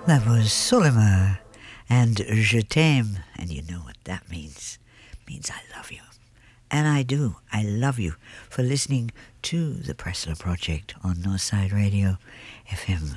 That was Sulema and Je t'aime, and you know what that means. It means I love you. And I do. I love you for listening to the Pressler Project on Northside Radio, FM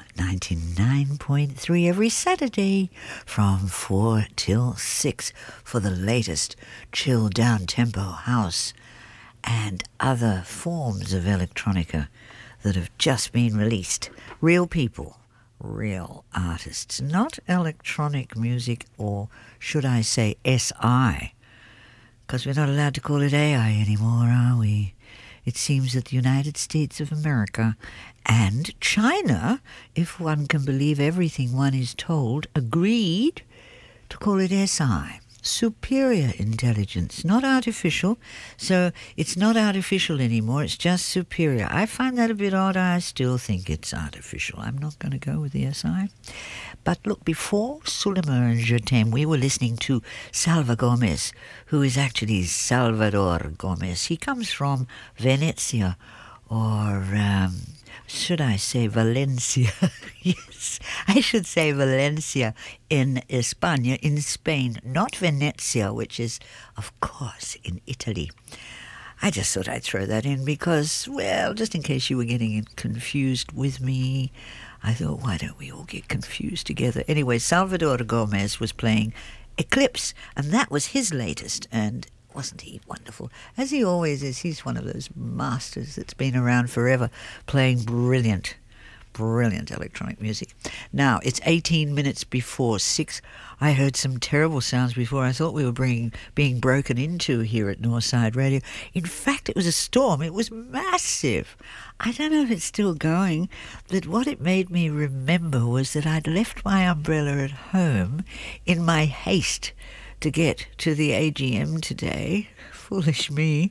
99.3 every Saturday from 4 till 6 for the latest chill down-tempo house and other forms of electronica that have just been released. Real people, real artists, not electronic music, or should I say SI, because we're not allowed to call it AI anymore, are we? It seems that the United States of America and China, if one can believe everything one is told, agreed to call it SI. Superior intelligence, not artificial. So it's not artificial anymore, it's just superior. I find that a bit odd. I still think it's artificial. I'm not going to go with the SI. But look, before Sulema and Je t'aime, we were listening to Salva Gomez, who is actually Salvador Gomez. He comes from Venezia, or should I say Valencia? Yes, I should say Valencia in España, in Spain, not Venezia, which is, of course, in Italy. I just thought I'd throw that in because, well, just in case you were getting confused with me, I thought, why don't we all get confused together? Anyway, Salvador Gomez was playing Eclipse, and that was his latest, and wasn't he wonderful? As he always is, he's one of those masters that's been around forever, playing brilliant electronic music. Now, it's 18 minutes before 6. I heard some terrible sounds before. I thought we were being broken into here at Northside Radio. In fact, it was a storm. It was massive. I don't know if it's still going, but what it made me remember was that I'd left my umbrella at home in my haste to get to the AGM today. Foolish me.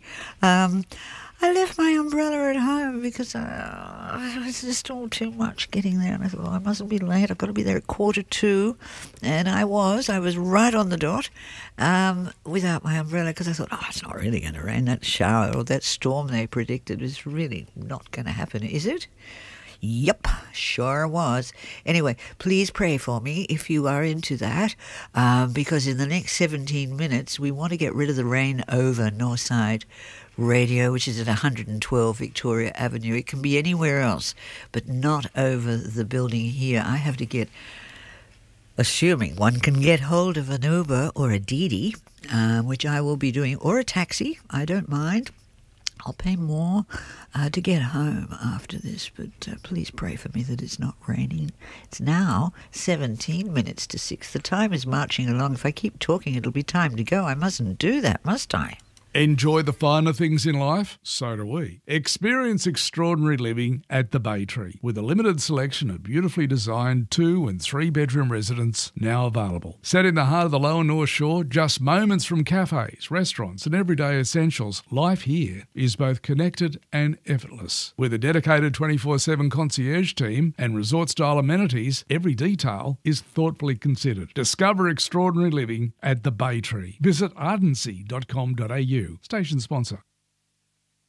I left my umbrella at home because it was just all too much getting there. And I thought, well, I mustn't be late. I've got to be there at 1:45. And I was right on the dot without my umbrella because I thought, oh, it's not really going to rain. That shower or that storm they predicted is really not going to happen, is it? Yep, sure was. Anyway, please pray for me if you are into that, because in the next 17 minutes we want to get rid of the rain over Northside Radio, which is at 112 Victoria Avenue. It can be anywhere else, but not over the building here. I have to get, assuming one can get hold of an Uber or a Didi, which I will be doing, or a taxi, I don't mind. I'll pay more to get home after this, but please pray for me that it's not raining. It's now 17 minutes to 6. The time is marching along. If I keep talking, it'll be time to go. I mustn't do that, must I? Enjoy the finer things in life? So do we. Experience extraordinary living at the Bay Tree with a limited selection of beautifully designed 2- and 3-bedroom residences now available. Set in the heart of the Lower North Shore, just moments from cafes, restaurants and everyday essentials, life here is both connected and effortless. With a dedicated 24/7 concierge team and resort-style amenities, every detail is thoughtfully considered. Discover extraordinary living at the Bay Tree. Visit ardency.com.au. Station sponsor.